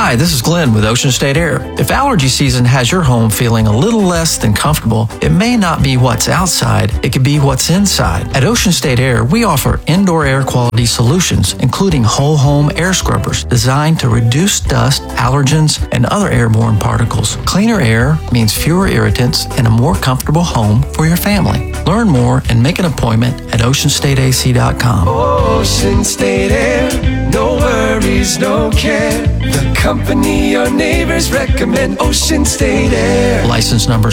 Hi, this is Glenn with Ocean State Air. If allergy season has your home feeling a little less than comfortable, it may not be what's outside, it could be what's inside. At Ocean State Air, we offer indoor air quality solutions, including whole home air scrubbers designed to reduce dust, allergens, and other airborne particles. Cleaner air means fewer irritants and a more comfortable home for your family. Learn more and make an appointment at oceanstateac.com. Ocean State Air, no worries, no care. The company your neighbors recommend, Ocean State Air. License number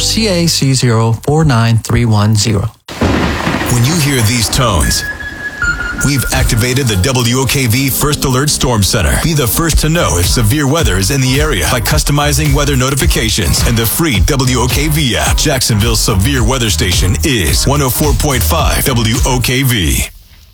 CAC049310. When you hear these tones, we've activated the WOKV First Alert Storm Center. Be the first to know if severe weather is in the area by customizing weather notifications and the free WOKV app. Jacksonville's severe weather station is 104.5 WOKV.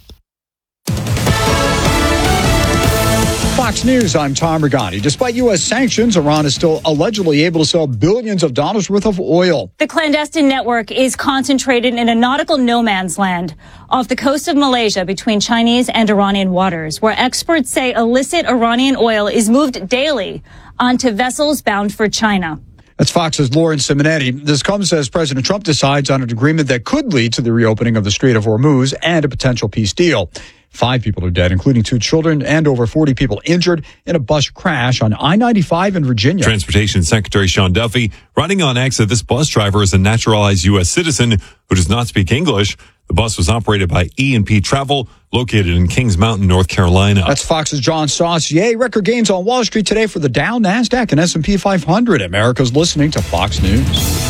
Fox News, I'm Tom Regani. Despite U.S. sanctions, Iran is still allegedly able to sell billions of dollars worth of oil. The clandestine network is concentrated in a nautical no man's land off the coast of Malaysia between Chinese and Iranian waters, where experts say illicit Iranian oil is moved daily onto vessels bound for China. That's Fox's Lauren Simonetti. This comes as President Trump decides on an agreement that could lead to the reopening of the Strait of Hormuz and a potential peace deal. 5 people are dead, including 2 children, and over 40 people injured in a bus crash on I-95 in Virginia. Transportation Secretary Sean Duffy writing on X that this bus driver is a naturalized U.S. citizen who does not speak English. The bus was operated by E&P Travel, located in Kings Mountain, North Carolina. That's Fox's John Saucier. Record gains on Wall Street today for the Dow, NASDAQ, and S&P 500. America's listening to Fox News.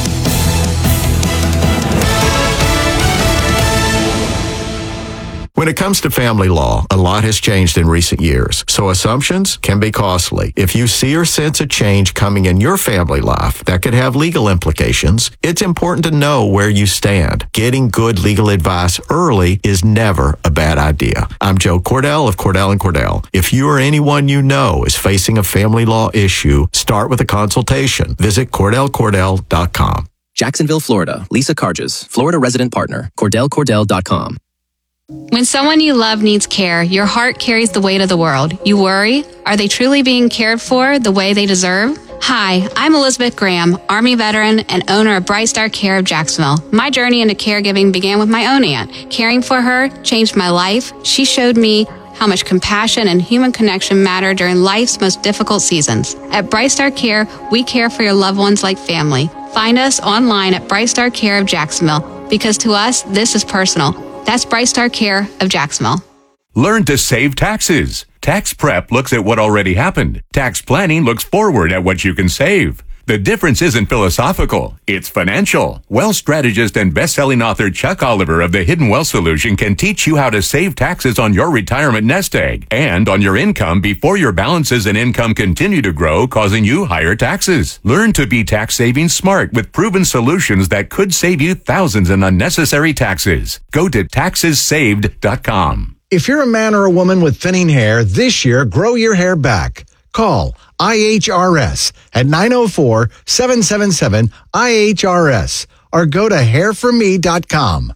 When it comes to family law, a lot has changed in recent years, so assumptions can be costly. If you see or sense a change coming in your family life that could have legal implications, it's important to know where you stand. Getting good legal advice early is never a bad idea. I'm Joe Cordell of Cordell & Cordell. If you or anyone you know is facing a family law issue, start with a consultation. Visit CordellCordell.com. Jacksonville, Florida. Lisa Carges, Florida resident partner. CordellCordell.com. When someone you love needs care, your heart carries the weight of the world. You worry, are they truly being cared for the way they deserve? Hi, I'm Elizabeth Graham, Army veteran and owner of Bright Star Care of Jacksonville. My journey into caregiving began with my own aunt. Caring for her changed my life. She showed me how much compassion and human connection matter during life's most difficult seasons. At Bright Star Care, we care for your loved ones like family. Find us online at Bright Star Care of Jacksonville, because to us, this is personal. That's Bright Star Care of Jacksonville. Learn to save taxes. Tax prep looks at what already happened. Tax planning looks forward at what you can save. The difference isn't philosophical, it's financial. Wealth strategist and best-selling author Chuck Oliver of The Hidden Wealth Solution can teach you how to save taxes on your retirement nest egg and on your income before your balances and income continue to grow, causing you higher taxes. Learn to be tax-saving smart with proven solutions that could save you thousands in unnecessary taxes. Go to taxessaved.com. If you're a man or a woman with thinning hair, this year, grow your hair back. Call IHRS at 904-777-IHRS or go to hairforme.com,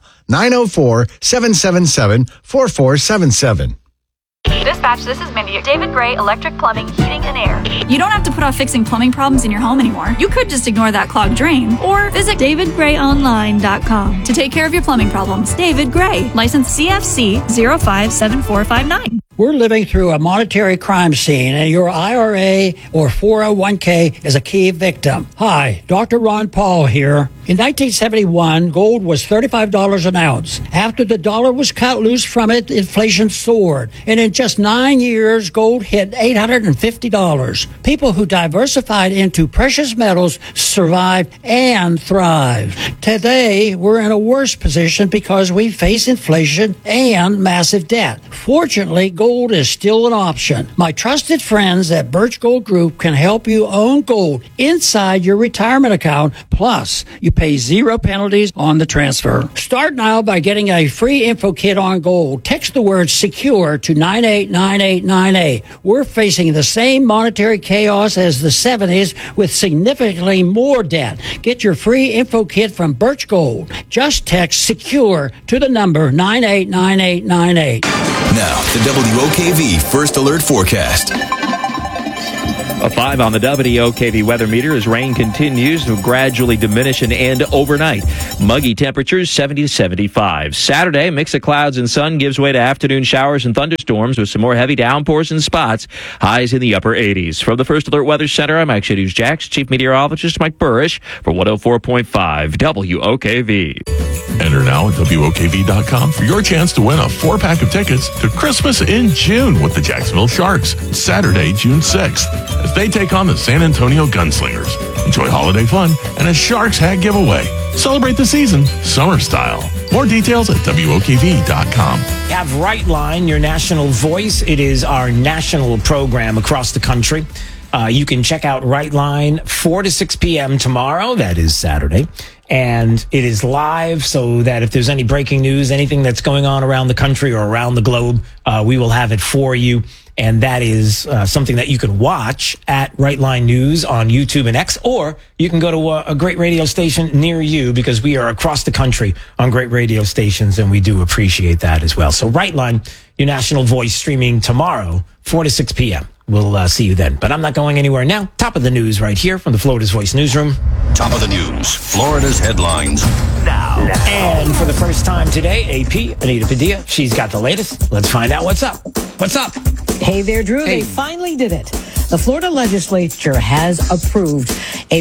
904-777-4477. Dispatch, this is Mindy. David Gray, Electric Plumbing, Heating and Air. You don't have to put off fixing plumbing problems in your home anymore. You could just ignore that clogged drain or visit davidgrayonline.com to take care of your plumbing problems. David Gray, license CFC 057459. We're living through a monetary crime scene, and your IRA or 401k is a key victim. Hi, Dr. Ron Paul here. In 1971, gold was $35 an ounce. After the dollar was cut loose from it, inflation soared. And in just 9 years, gold hit $850. People who diversified into precious metals survived and thrived. Today, we're in a worse position because we face inflation and massive debt. Fortunately, gold is still an option. My trusted friends at Birch Gold Group can help you own gold inside your retirement account. Plus, you pay 0 penalties on the transfer. Start now by getting a free info kit on gold. Text the word SECURE to 989898. We're facing the same monetary chaos as the 70s with significantly more debt. Get your free info kit from Birch Gold. Just text SECURE to the number 989898. Now, the WOKV First Alert Forecast. A 5 on the WOKV weather meter as rain continues to gradually diminish and end overnight. Muggy temperatures 70 to 75. Saturday, a mix of clouds and sun gives way to afternoon showers and thunderstorms with some more heavy downpours in spots. Highs in the upper 80s. From the First Alert Weather Center, I'm Action News Jax Chief Meteorologist Mike Burrish for 104.5 WOKV. Enter now at WOKV.com for your chance to win a 4-pack of tickets to Christmas in June with the Jacksonville Sharks, Saturday, June 6th, as they take on the San Antonio Gunslingers. Enjoy holiday fun and a Sharks hat giveaway. Celebrate the season summer style. More details at WOKV.com. Have Right Line, your national voice. It is our national program across the country. You can check out Right Line 4 to 6 p.m. tomorrow. That is Saturday. And it is live so that if there's any breaking news, anything that's going on around the country or around the globe, we will have it for you. And that is something that you can watch at Right Line News on YouTube and X, or you can go to a great radio station near you because we are across the country on great radio stations, and we do appreciate that as well. So Right Line, your national voice, streaming tomorrow, 4 to 6 p.m. We'll see you then. But I'm not going anywhere now. Top of the news right here from the Florida's Voice newsroom. Top of the news, Florida's headlines now. And for the first time today, AP, Anita Padilla, she's got the latest. Let's find out what's up. What's up? Hey there, Drew. Hey. They finally did it. The Florida legislature has approved a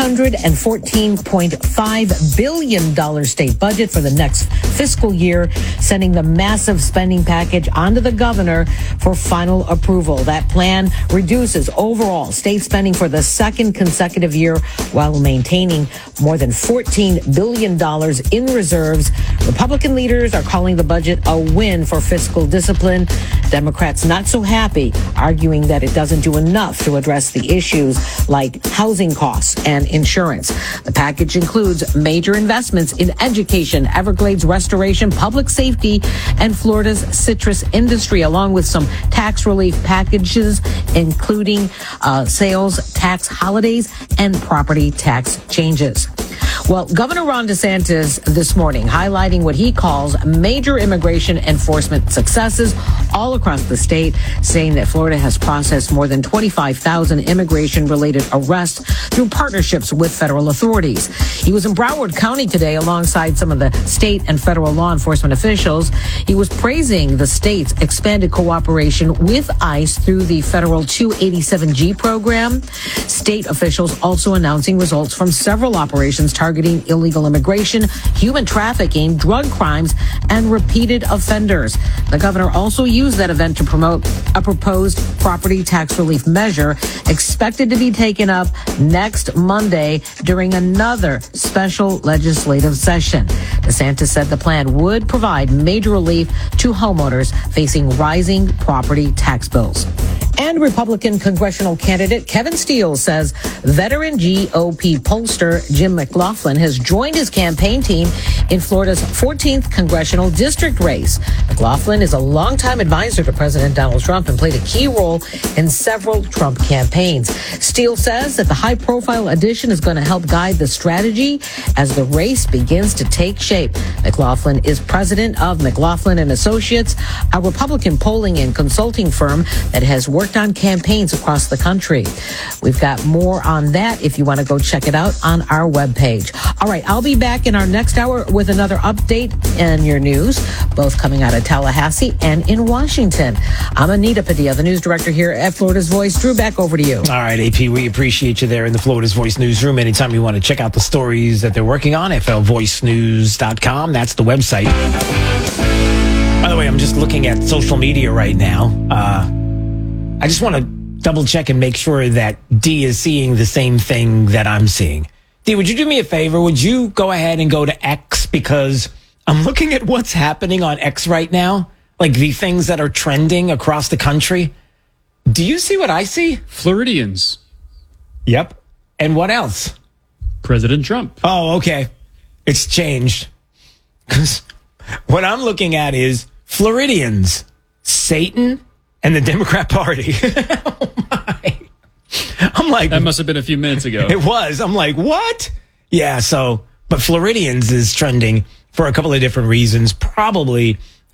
$114.5 billion state budget for the next fiscal year, sending the massive spending package onto the governor for final approval. That plan reduces overall state spending for the second consecutive year while maintaining more than $14 billion in reserves. Republican leaders are calling the budget a win for fiscal discipline. Democrats not so happy, arguing that it doesn't do enough to address the issues like housing costs and insurance. The package includes major investments in education, Everglades restoration, public safety, and Florida's citrus industry, along with some tax relief packages, including sales tax holidays and property tax changes. Well, Governor Ron DeSantis this morning highlighting what he calls major immigration enforcement successes all across the state, saying that Florida has processed more than 25,000 immigration-related arrests through partnerships with federal authorities. He was in Broward County today alongside some of the state and federal law enforcement officials. He was praising the state's expanded cooperation with ICE through the federal 287G program. State officials also announcing results from several operations targeting illegal immigration, human trafficking, drug crimes, and repeated offenders. The governor also used that event to promote a proposed property tax relief measure expected to be taken up next Monday during another special legislative session. DeSantis said the plan would provide major relief to homeowners facing rising property tax bills. And Republican congressional candidate Kevin Steele says veteran GOP pollster Jim McLaughlin has joined his campaign team in Florida's 14th congressional district race. McLaughlin is a longtime advisor to President Donald Trump and played a key role in several Trump campaigns. Steele says that the high-profile addition is going to help guide the strategy as the race begins to take shape. McLaughlin is president of McLaughlin and Associates, a Republican polling and consulting firm that has worked on campaigns across the country. We've got more on that if you want to go check it out on our webpage. All right, I'll be back in our next hour with another update in your news, both coming out of Tallahassee and in Washington. I'm Anita Padilla, the news director here at Florida's Voice. Drew, back over to you. All right, AP, we appreciate you there in the Florida's Voice newsroom. Anytime you want to check out the stories that they're working on, flvoicenews.com. That's the website. By the way, I'm just looking at social media right now. I just want to double check and make sure that D is seeing the same thing that I'm seeing. D, would you do me a favor? Would you go ahead and go to X? Because I'm looking at what's happening on X right now, like the things that are trending across the country. Do you see what I see? Floridians. Yep. And what else? President Trump. Oh, okay. It's changed. Because what I'm looking at is Floridians, Satan, and the Democrat Party. Oh, my. I'm like... That must have been a few minutes ago. It was. I'm like, what? Yeah, so... But Floridians is trending for a couple of different reasons. Probably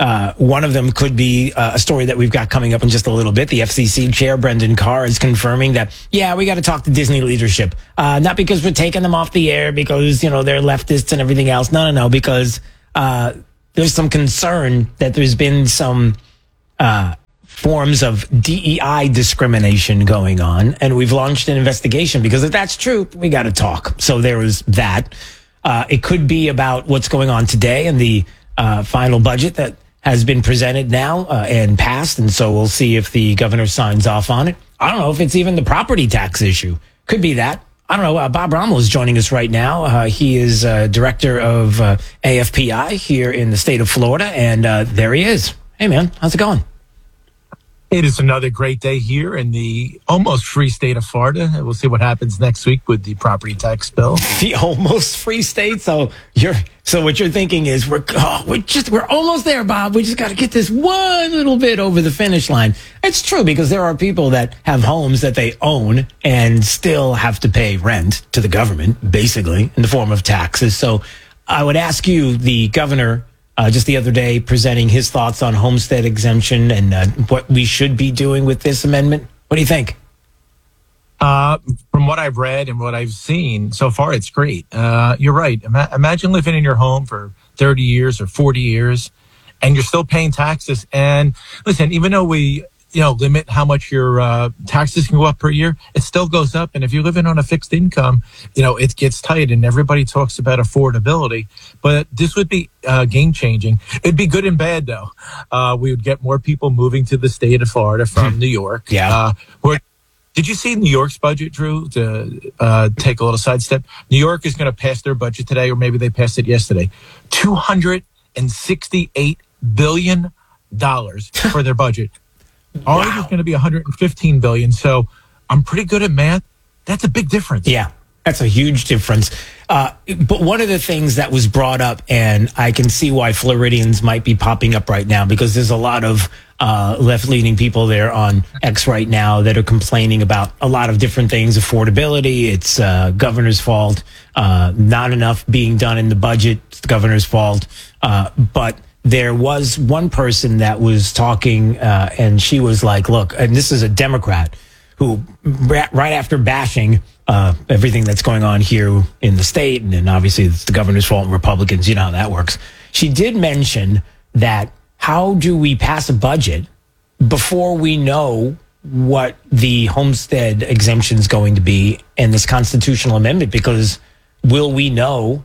One of them could be a story that we've got coming up in just a little bit. The FCC chair, Brendan Carr, is confirming that, we got to talk to Disney leadership. Not because we're taking them off the air because, they're leftists and everything else. No, because there's some concern that there's been some forms of DEI discrimination going on. And we've launched an investigation because if that's true, we got to talk. So there is that. It could be about what's going on today and the final budget that has been presented now and passed, and so we'll see if the governor signs off on it. I don't know if it's even the property tax issue. Could be that. I don't know. Bob Rommel is joining us right now. He is director of AFPI here in the state of Florida, and there he is. Hey, man, how's it going? It is another great day here in the almost free state of Florida. We'll see what happens next week with the property tax bill. The almost free state. So what you're thinking is we're almost there, Bob. We just got to get this one little bit over the finish line. It's true because there are people that have homes that they own and still have to pay rent to the government, basically in the form of taxes. So I would ask you, the governor, just the other day, presenting his thoughts on homestead exemption and what we should be doing with this amendment. What do you think? From what I've read and what I've seen so far, it's great. You're right. Imagine living in your home for 30 years or 40 years and you're still paying taxes. And listen, even though we limit how much your taxes can go up per year, it still goes up. And if you're living on a fixed income, it gets tight, and everybody talks about affordability. But this would be game changing. It'd be good and bad, though. We would get more people moving to the state of Florida from New York. Yeah. Did you see New York's budget, Drew, to take a little sidestep? New York is going to pass their budget today, or maybe they passed it yesterday. $268 billion for their budget. Ours is going to be $115 billion. So I'm pretty good at math. That's a big difference. Yeah, that's a huge difference. But one of the things that was brought up, and I can see why Floridians might be popping up right now, because there's a lot of left-leaning people there on X right now that are complaining about a lot of different things. Affordability, it's governor's fault. Not enough being done in the budget, it's the governor's fault. But there was one person that was talking, and she was like, look, and this is a Democrat who, right after bashing everything that's going on here in the state, and then obviously it's the governor's fault and Republicans, you know how that works. She did mention that how do we pass a budget before we know what the homestead exemption is going to be and this constitutional amendment? Because will we know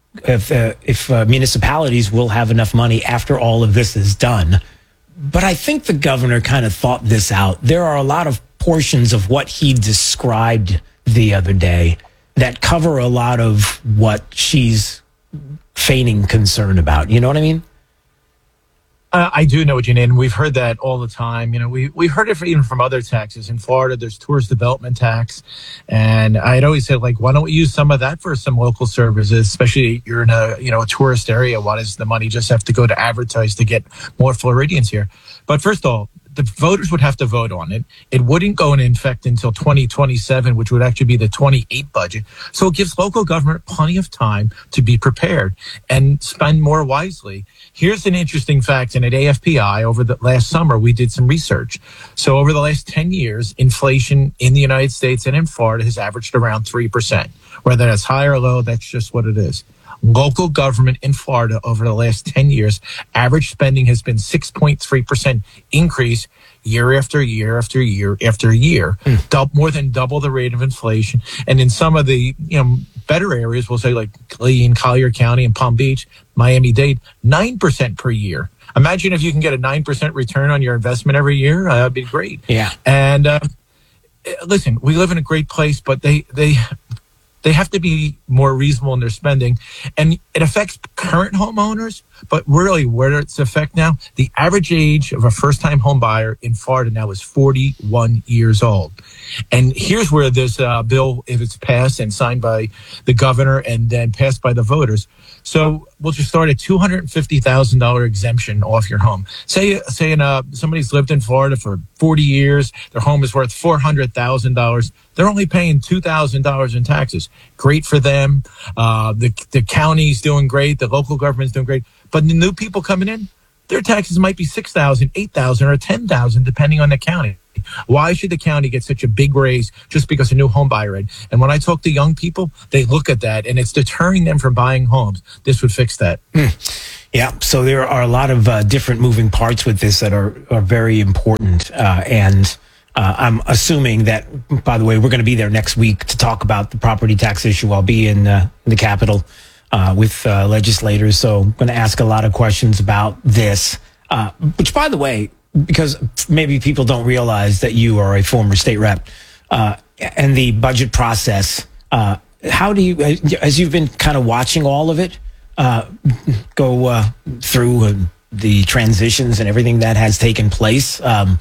if municipalities will have enough money after all of this is done? But I think the governor kind of thought this out. There are a lot of portions of what he described the other day that cover a lot of what she's feigning concern about. You know what I mean? I do know what you mean. We've heard that all the time. We've heard it even from other taxes. In Florida, there's tourist development tax. And I'd always say, why don't we use some of that for some local services, especially you're in a tourist area. Why does the money just have to go to advertise to get more Floridians here? But first of all, the voters would have to vote on it. It wouldn't go into effect until 2027, which would actually be the 28 budget. So it gives local government plenty of time to be prepared and spend more wisely. Here's an interesting fact. And at AFPI, over the last summer, we did some research. So over the last 10 years, inflation in the United States and in Florida has averaged around 3%. Whether that's high or low, that's just what it is. Local government in Florida over the last 10 years, average spending has been 6.3% increase year after year after year after year, more than double the rate of inflation. And in some of the better areas, we'll say like Lee and Collier County and Palm Beach, Miami-Dade, 9% per year. Imagine if you can get a 9% return on your investment every year. That'd be great. Yeah. And listen, we live in a great place, but they have to be more reasonable in their spending. And it affects current homeowners, but really where it's affect now, the average age of a first-time home buyer in Florida now is 41 years old. And here's where this bill, if it's passed and signed by the governor and then passed by the voters, so we'll just start a $250,000 exemption off your home. Say somebody's lived in Florida for 40 years. Their home is worth $400,000. They're only paying $2,000 in taxes. Great for them. The county's doing great. The local government's doing great. But the new people coming in, their taxes might be $6,000, $8,000, or $10,000, depending on the county. Why should the county get such a big raise just because a new home buyer rate? And when I talk to young people, they look at that and it's deterring them from buying homes. This would fix that. Yeah, so there are a lot of different moving parts with this that are very important. And I'm assuming that, by the way, we're going to be there next week to talk about the property tax issue. I'll be in the Capitol with legislators. So I'm going to ask a lot of questions about this, which, by the way, because maybe people don't realize that you are a former state rep and the budget process. How do you, as you've been kind of watching all of it, go through the transitions and everything that has taken place?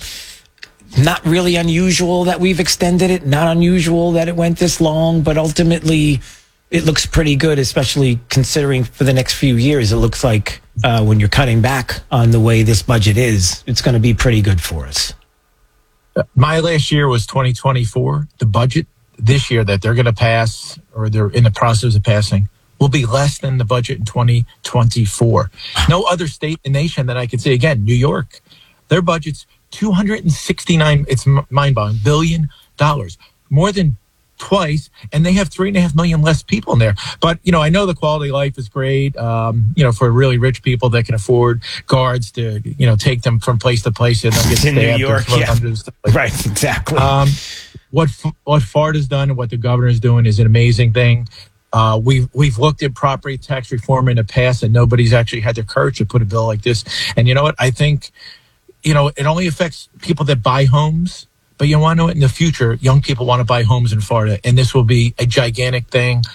Not really unusual that we've extended it, not unusual that it went this long, but ultimately it looks pretty good, especially considering for the next few years. It looks like when you're cutting back on the way this budget is, it's going to be pretty good for us. My last year was 2024. The budget this year that they're going to pass, or they're in the process of passing, will be less than the budget in 2024. No other state in the nation that I can say, again, New York, their budget's $269, it's mind-boggling, $billion, more than twice, and they have 3.5 million less people in there. But, I know the quality of life is great, for really rich people that can afford guards to, take them from place to place and they'll get in New York, yeah. Right, exactly. What Florida's done and what the governor's doing is an amazing thing. We've looked at property tax reform in the past, and nobody's actually had the courage to put a bill like this. And you know what? I think, it only affects people that buy homes. But you want to know it in the future, young people want to buy homes in Florida, and this will be a gigantic thing.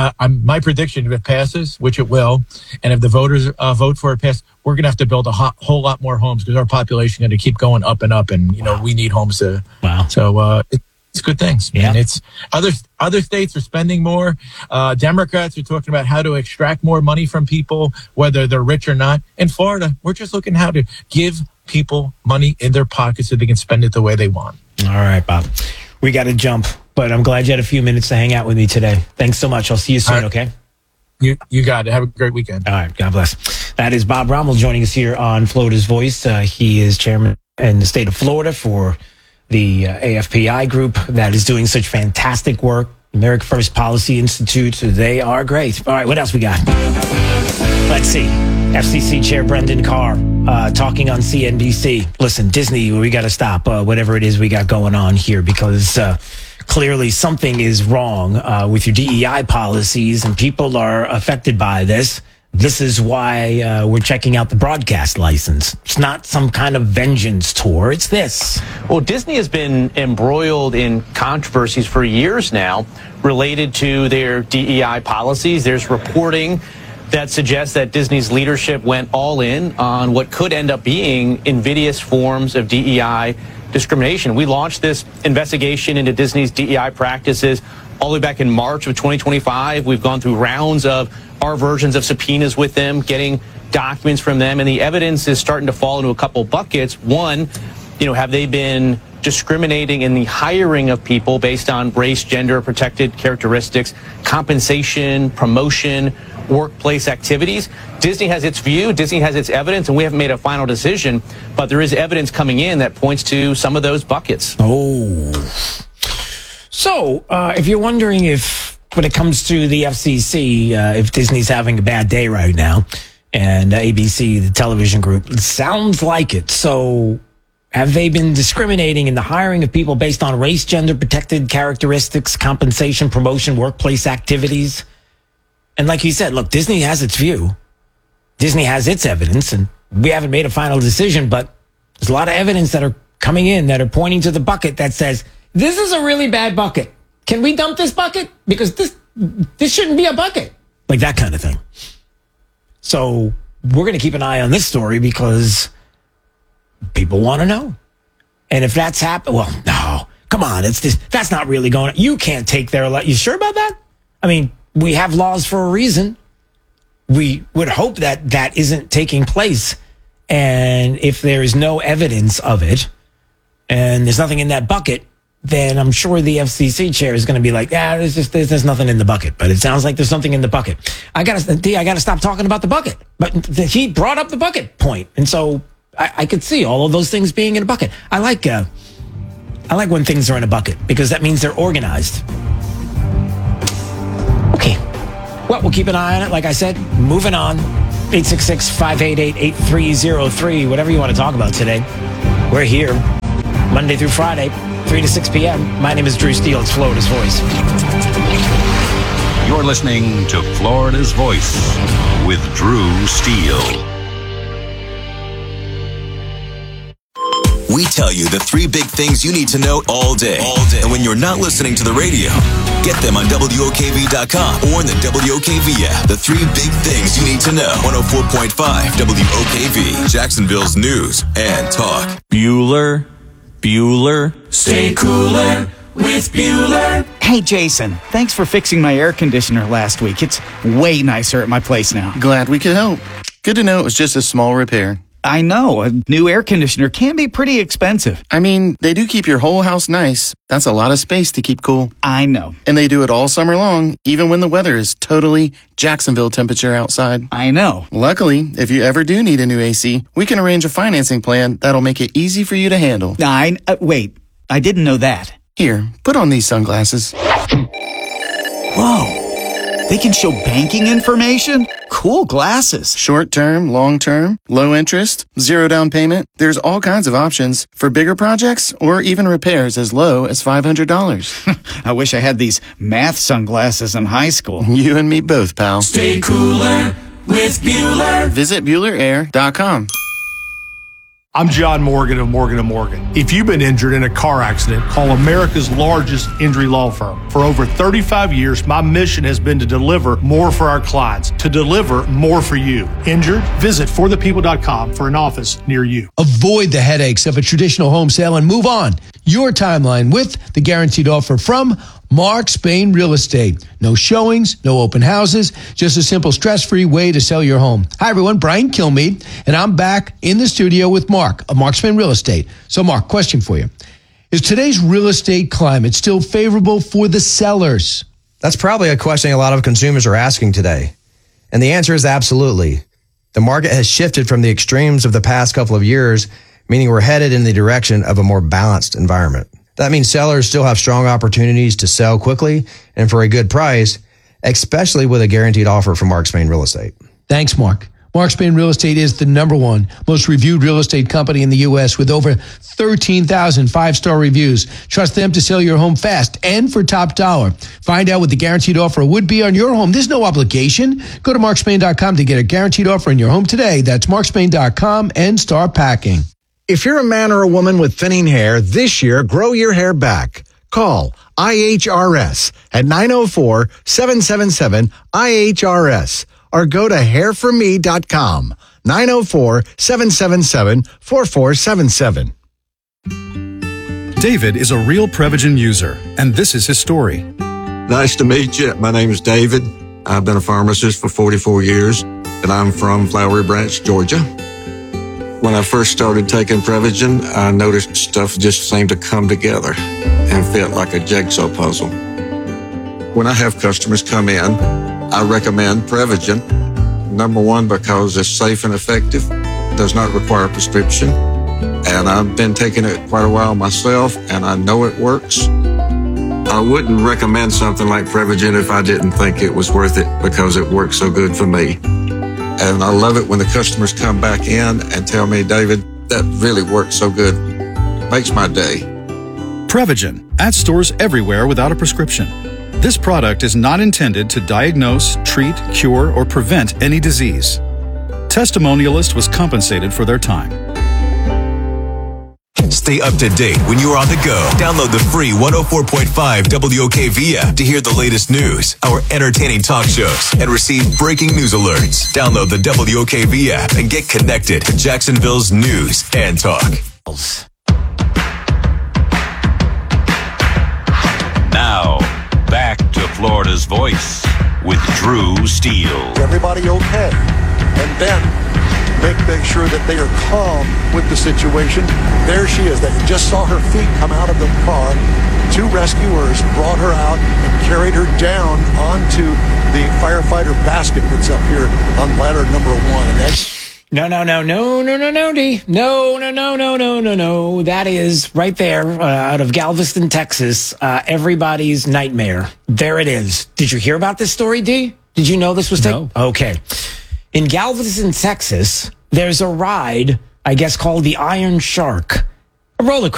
My prediction, if it passes, which it will, and if the voters vote for it pass, we're going to have to build a whole lot more homes because our population is going to keep going up and up, and we need homes to. Wow. So it's good things. Yeah. And it's other states are spending more. Democrats are talking about how to extract more money from people, whether they're rich or not. In Florida, we're just looking how to give people money in their pockets so they can spend it the way they want. All right, Bob. We got to jump, but I'm glad you had a few minutes to hang out with me today. Thanks so much. I'll see you soon, okay? You got it. Have a great weekend. All right. God bless. That is Bob Rommel joining us here on Florida's Voice. He is chairman in the state of Florida for the AFPI group that is doing such fantastic work. America First Policy Institute. They are great. All right. What else we got? Let's see. FCC Chair Brendan Carr talking on CNBC. Listen, Disney, we got to stop whatever it is we got going on here because clearly something is wrong with your DEI policies and people are affected by this. This is why we're checking out the broadcast license. It's not some kind of vengeance tour. It's this. Well, Disney has been embroiled in controversies for years now related to their DEI policies. There's reporting that suggests that Disney's leadership went all in on what could end up being invidious forms of DEI discrimination. We launched this investigation into Disney's DEI practices all the way back in March of 2025. We've gone through rounds of our versions of subpoenas with them, getting documents from them, and the evidence is starting to fall into a couple buckets. One, have they been discriminating in the hiring of people based on race, gender, protected characteristics, compensation, promotion, workplace activities? Disney has its view, Disney has its evidence, and we haven't made a final decision, but there is evidence coming in that points to some of those buckets. Oh. So, if you're wondering if, when it comes to the FCC, if Disney's having a bad day right now, and ABC, the television group, it sounds like it. So, have they been discriminating in the hiring of people based on race, gender, protected characteristics, compensation, promotion, workplace activities? And like you said, look, Disney has its view. Disney has its evidence, and we haven't made a final decision, but there's a lot of evidence that are coming in that are pointing to the bucket that says, this is a really bad bucket. Can we dump this bucket? Because this shouldn't be a bucket. Like that kind of thing. So we're going to keep an eye on this story because people want to know. And if that's happened, well, no, come on. That's not really going on. You can't take their life. You sure about that? I mean, we have laws for a reason. We would hope that that isn't taking place. And if there is no evidence of it and there's nothing in that bucket, then I'm sure the FCC chair is going to be like, there's nothing in the bucket. But it sounds like there's something in the bucket. I gotta stop talking about the bucket. But he brought up the bucket point, and so I could see all of those things being in a bucket. I like when things are in a bucket because that means they're organized. Okay. Well, we'll keep an eye on it. Like I said, moving on. 866-588-8303. Whatever you want to talk about today. We're here Monday through Friday, 3 to 6 p.m. My name is Drew Steele. It's Florida's Voice. You're listening to Florida's Voice with Drew Steele. We tell you the 3 big things you need to know all day. And when you're not listening to the radio, get them on WOKV.com or in the WOKV app. The 3 big things you need to know. 104.5 WOKV, Jacksonville's news and talk. Bueller. Stay cooler with Bueller. Hey, Jason, thanks for fixing my air conditioner last week. It's way nicer at my place now. Glad we could help. Good to know it was just a small repair. I know. A new air conditioner can be pretty expensive. I mean, they do keep your whole house nice. That's a lot of space to keep cool. I know. And they do it all summer long, even when the weather is totally Jacksonville temperature outside. I know. Luckily, if you ever do need a new AC, we can arrange a financing plan that'll make it easy for you to handle. Wait, I didn't know that. Here, put on these sunglasses. Whoa. They can show banking information? Cool glasses. Short term, long term, low interest, 0 down payment. There's all kinds of options for bigger projects or even repairs as low as $500. I wish I had these math sunglasses in high school. You and me both, pal. Stay cooler with Bueller. Visit BuellerAir.com. I'm John Morgan of Morgan & Morgan. If you've been injured in a car accident, call America's largest injury law firm. For over 35 years, my mission has been to deliver more for our clients, to deliver more for you. Injured? Visit forthepeople.com for an office near you. Avoid the headaches of a traditional home sale and move on your timeline with the guaranteed offer from Mark Spain Real Estate. No showings, no open houses, just a simple stress-free way to sell your home. Hi, everyone. Brian Kilmeade, and I'm back in the studio with Mark of Mark Spain Real Estate. So, Mark, question for you. Is today's real estate climate still favorable for the sellers? That's probably a question a lot of consumers are asking today. And the answer is absolutely. The market has shifted from the extremes of the past couple of years, meaning we're headed in the direction of a more balanced environment. That means sellers still have strong opportunities to sell quickly and for a good price, especially with a guaranteed offer from Mark Spain Real Estate. Thanks, Mark. Mark Spain Real Estate is the #1 most reviewed real estate company in the U.S. with over 13,000 5-star reviews. Trust them to sell your home fast and for top dollar. Find out what the guaranteed offer would be on your home. There's no obligation. Go to markspain.com to get a guaranteed offer on your home today. That's markspain.com and start packing. If you're a man or a woman with thinning hair, this year, grow your hair back. Call IHRS at 904-777-IHRS or go to hairforme.com, 904-777-4477. David is a real Prevagen user, and this is his story. Nice to meet you. My name is David. I've been a pharmacist for 44 years, and I'm from Flowery Branch, Georgia. When I first started taking Prevagen, I noticed stuff just seemed to come together and fit like a jigsaw puzzle. When I have customers come in, I recommend Prevagen. #1, because it's safe and effective, does not require a prescription, and I've been taking it quite a while myself, and I know it works. I wouldn't recommend something like Prevagen if I didn't think it was worth it because it works so good for me. And I love it when the customers come back in and tell me, David, that really worked so good. Makes my day. Prevagen, at stores everywhere without a prescription. This product is not intended to diagnose, treat, cure, or prevent any disease. Testimonialist was compensated for their time. Stay up to date when you're on the go. Download the free 104.5 WOKV app to hear the latest news, our entertaining talk shows, and receive breaking news alerts. Download the WOKV app and get connected to Jacksonville's news and talk. Now, back to Florida's Voice with Drew Steele. Is everybody okay? And then make sure that they are calm with the situation. There she is. They just saw her feet come out of the car. two rescuers brought her out and carried her down onto the firefighter basket that's up here on ladder number 1. And that's No, D. No. That is right there out of Galveston, Texas. Everybody's nightmare. There it is. Did you hear about this story, D? Did you know this was No. Okay. In Galveston, Texas, there's a ride, I guess, called the Iron Shark. A roller coaster.